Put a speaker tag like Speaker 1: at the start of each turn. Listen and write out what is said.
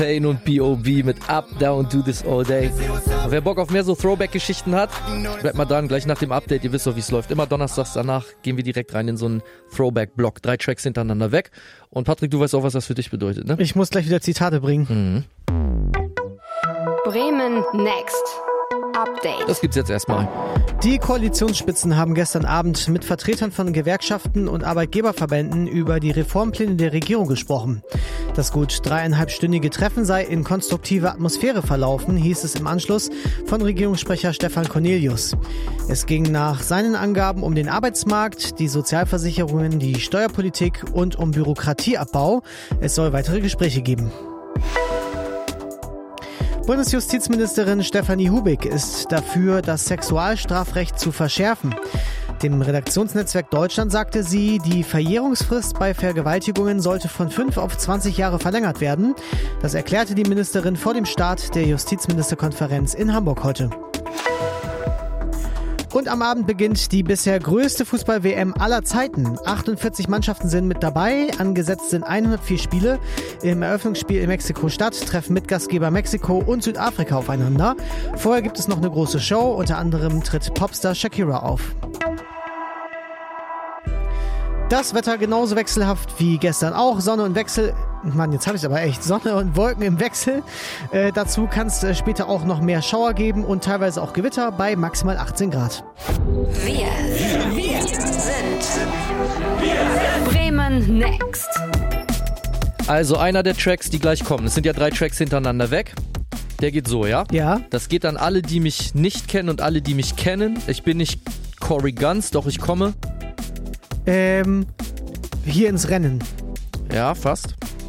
Speaker 1: Pain und B.O.B. mit Up, Down, Do This All Day. Und wer Bock auf mehr so Throwback-Geschichten hat, bleibt mal dran, gleich nach dem Update, ihr wisst doch, wie es läuft. Immer donnerstags danach gehen wir direkt rein in so einen Throwback-Block. 3 Tracks hintereinander weg. Und Patrick, du weißt auch, was das für dich bedeutet, ne?
Speaker 2: Ich muss gleich wieder Zitate bringen.
Speaker 3: Bremen Next Update.
Speaker 1: Das gibt's jetzt erstmal.
Speaker 2: Die Koalitionsspitzen haben gestern Abend mit Vertretern von Gewerkschaften und Arbeitgeberverbänden über die Reformpläne der Regierung gesprochen. Das gut 3,5-stündige Treffen sei in konstruktiver Atmosphäre verlaufen, hieß es im Anschluss von Regierungssprecher Stefan Cornelius. Es ging nach seinen Angaben um den Arbeitsmarkt, die Sozialversicherungen, die Steuerpolitik und um Bürokratieabbau. Es soll weitere Gespräche geben. Bundesjustizministerin Stefanie Hubig ist dafür, das Sexualstrafrecht zu verschärfen. Dem Redaktionsnetzwerk Deutschland sagte sie, die Verjährungsfrist bei Vergewaltigungen sollte von 5 auf 20 Jahre verlängert werden. Das erklärte die Ministerin vor dem Start der Justizministerkonferenz in Hamburg heute. Und am Abend beginnt die bisher größte Fußball-WM aller Zeiten. 48 Mannschaften sind mit dabei. Angesetzt sind 104 Spiele. Im Eröffnungsspiel in Mexiko-Stadt treffen Mitgastgeber Mexiko und Südafrika aufeinander. Vorher gibt es noch eine große Show. Unter anderem tritt Popstar Shakira auf. Das Wetter genauso wechselhaft wie gestern auch. Sonne und Wechsel. Mann, jetzt habe ich aber echt. Sonne und Wolken im Wechsel. Dazu kann es später auch noch mehr Schauer geben und teilweise auch Gewitter bei maximal 18 Grad.
Speaker 3: Wir sind Bremen Next.
Speaker 1: Also einer der Tracks, die gleich kommen. Es sind ja 3 Tracks hintereinander weg. Der geht so, ja?
Speaker 2: Ja.
Speaker 1: Das geht an alle, die mich nicht kennen und alle, die mich kennen. Ich bin nicht Cory Gunz, doch ich komme.
Speaker 2: Hier ins Rennen.
Speaker 1: Ja, fast.